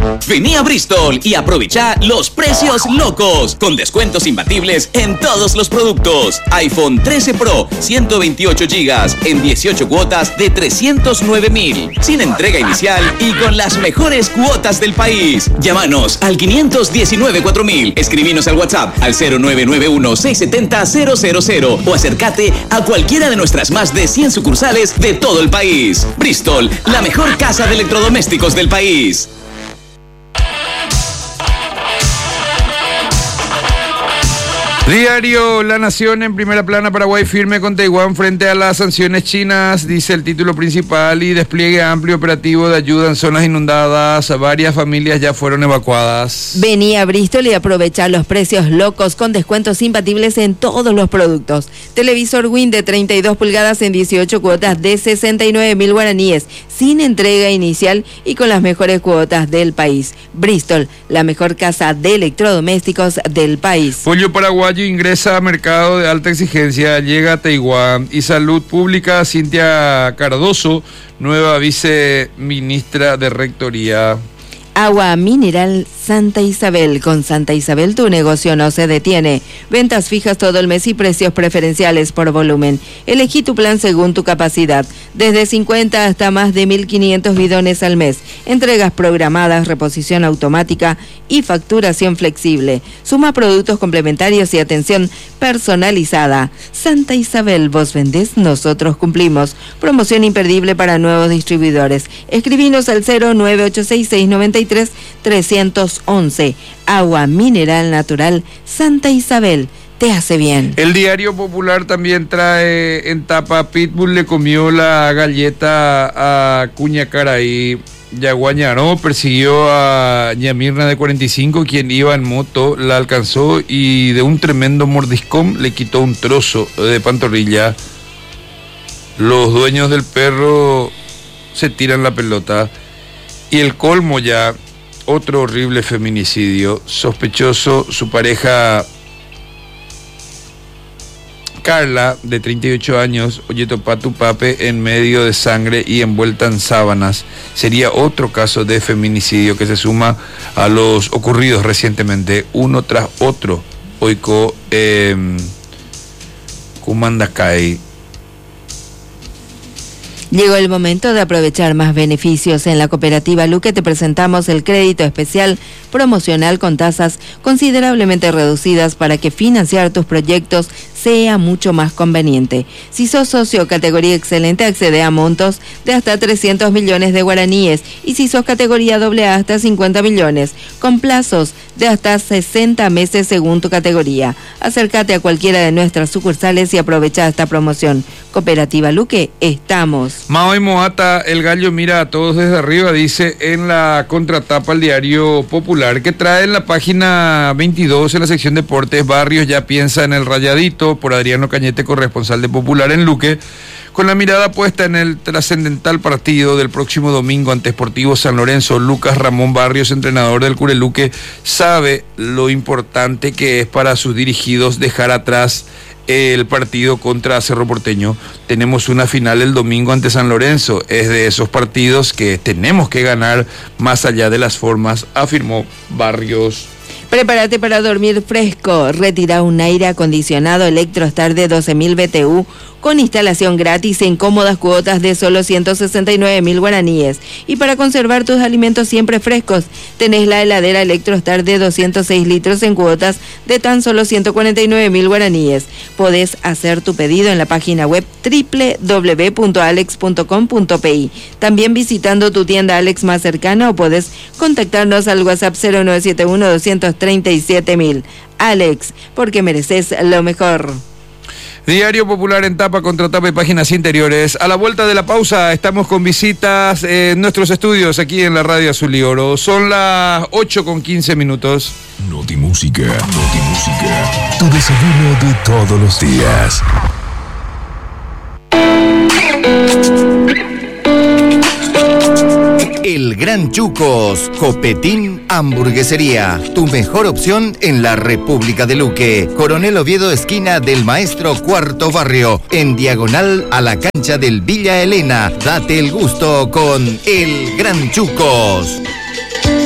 Vení a Bristol y aprovecha los precios locos, con descuentos imbatibles en todos los productos. iPhone 13 Pro, 128 GB en 18 cuotas de 309.000, sin entrega inicial y con las mejores cuotas del país. Llámanos al 519-4000, escribinos al WhatsApp al 0991-670-000 o acércate a cualquiera de nuestras más de 100 sucursales de todo el país. Bristol, la mejor casa de electrodomésticos del país. Diario La Nación en primera plana. Paraguay firme con Taiwán frente a las sanciones chinas, dice el título principal, y despliegue amplio operativo de ayuda en zonas inundadas. Varias familias ya fueron evacuadas. Vení a Bristol y aprovecha los precios locos con descuentos imbatibles en todos los productos. Televisor Win de 32 pulgadas en 18 cuotas de 69.000 guaraníes, sin entrega inicial y con las mejores cuotas del país. Bristol, la mejor casa de electrodomésticos del país. Pollo paraguayo ingresa a mercado de alta exigencia, llega a Taiwán. Y Salud Pública, Cintia Cardoso, nueva viceministra de Rectoría. Agua mineral Santa Isabel. Con Santa Isabel tu negocio no se detiene. Ventas fijas todo el mes y precios preferenciales por volumen. Elegí tu plan según tu capacidad. Desde 50 hasta más de 1.500 bidones al mes. Entregas programadas, reposición automática y facturación flexible. Suma productos complementarios y atención personalizada. Santa Isabel, vos vendés, nosotros cumplimos. Promoción imperdible para nuevos distribuidores. Escribinos al 0986-693-311. Agua mineral natural Santa Isabel. Te hace bien. El Diario Popular también trae en tapa: Pitbull le comió la galleta a Cuñacaraí. Yaguañaró persiguió a Yamirna de 45, quien iba en moto, la alcanzó y de un tremendo mordiscón le quitó un trozo de pantorrilla. Los dueños del perro se tiran la pelota. Y el colmo ya, otro horrible feminicidio. Sospechoso, su pareja Carla, de 38 años, Oyetopatu Pape, en medio de sangre y envuelta en sábanas. Sería otro caso de feminicidio que se suma a los ocurridos recientemente, uno tras otro. Oiko, Kumandacay. Llegó el momento de aprovechar más beneficios. En la Cooperativa Luque te presentamos el crédito especial promocional con tasas considerablemente reducidas para que financiar tus proyectos sea mucho más conveniente. Si sos socio categoría excelente, accede a montos de hasta 300 millones de guaraníes, y si sos categoría AA, hasta 50 millones, con plazos de hasta 60 meses según tu categoría. Acércate a cualquiera de nuestras sucursales y aprovecha esta promoción. Cooperativa Luque, estamos. Mao y Moata, el gallo mira a todos desde arriba, dice en la contratapa el Diario Popular, que trae en la página 22, en la sección Deportes: Barrios ya piensa en el Rayadito, por Adriano Cañete, corresponsal de Popular en Luque, con la mirada puesta en el trascendental partido del próximo domingo ante Sportivo San Lorenzo. Lucas Ramón Barrios, entrenador del Cureluque, sabe lo importante que es para sus dirigidos dejar atrás el partido contra Cerro Porteño. Tenemos una final el domingo ante San Lorenzo, es de esos partidos que tenemos que ganar más allá de las formas, afirmó Barrios. Prepárate para dormir fresco. Retira un aire acondicionado Electrostar de 12.000 BTU con instalación gratis en cómodas cuotas de solo 169.000 guaraníes. Y para conservar tus alimentos siempre frescos, tenés la heladera Electrostar de 206 litros en cuotas de tan solo 149.000 guaraníes. Podés hacer tu pedido en la página web www.alex.com.pi. También visitando tu tienda Alex más cercana, o podés contactarnos al WhatsApp 0971-237.000. Alex, porque mereces lo mejor. Diario Popular en tapa, contratapa y páginas interiores. A la vuelta de la pausa estamos con visitas en nuestros estudios aquí en la Radio Azul y Oro. Son las 8:15. Notimúsica, tu desayuno de todos los días. El Gran Chucos, Copetín Hamburguesería, tu mejor opción en la República de Luque. Coronel Oviedo, esquina del Maestro, cuarto barrio, en diagonal a la cancha del Villa Elena. Date el gusto con El Gran Chucos.